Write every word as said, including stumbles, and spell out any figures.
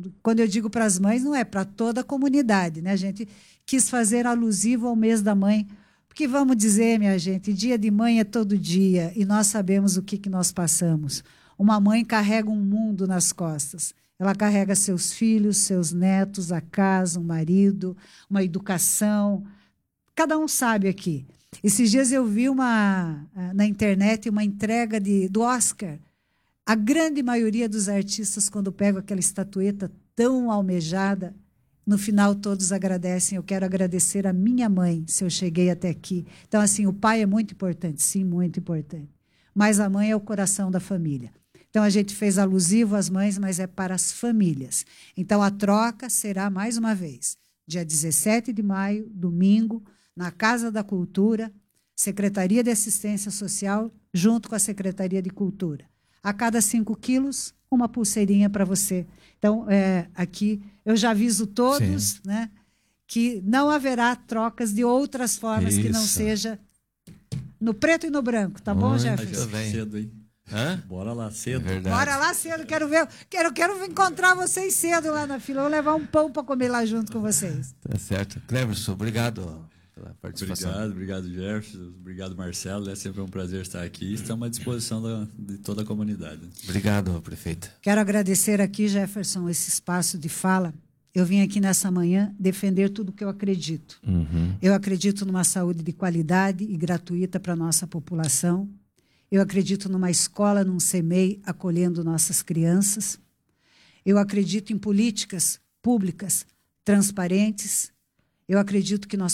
quando eu digo para as mães, não é para toda a comunidade, né? A gente quis fazer alusivo ao mês da mãe, porque vamos dizer, minha gente, dia de mãe é todo dia, e nós sabemos o que, que nós passamos. Uma mãe carrega um mundo nas costas. Ela carrega seus filhos, seus netos, a casa, um marido, uma educação. Cada um sabe aqui. Esses dias eu vi uma, na internet uma entrega de, do Oscar. A grande maioria dos artistas, quando pegam aquela estatueta tão almejada, no final todos agradecem. Eu quero agradecer a minha mãe, se eu cheguei até aqui. Então, assim, o pai é muito importante, sim, muito importante. Mas a mãe é o coração da família. Então, a gente fez alusivo às mães, mas é para as famílias. Então, a troca será, mais uma vez, dia dezessete de maio, domingo, na Casa da Cultura, Secretaria de Assistência Social, junto com a Secretaria de Cultura. A cada cinco quilos, uma pulseirinha para você. Então, é, aqui, eu já aviso todos, né, que não haverá trocas de outras formas. Isso. Que não seja no preto e no branco, tá bom, Jefferson? Cedo, hein? Hã? Bora lá cedo. É Bora lá cedo, quero ver, quero, quero encontrar vocês cedo lá na fila. Vou levar um pão para comer lá junto com vocês. Tá certo. Cleverson, obrigado pela participação. Obrigado, obrigado, Jefferson. Obrigado, Marcelo. É sempre um prazer estar aqui. Estamos à disposição da, de toda a comunidade. Obrigado, prefeito. Quero agradecer aqui, Jefferson, esse espaço de fala. Eu vim aqui nessa manhã defender tudo o que eu acredito. Uhum. Eu acredito numa saúde de qualidade e gratuita para a nossa população. Eu acredito numa escola, num C M E I, acolhendo nossas crianças. Eu acredito em políticas públicas transparentes. Eu acredito que nós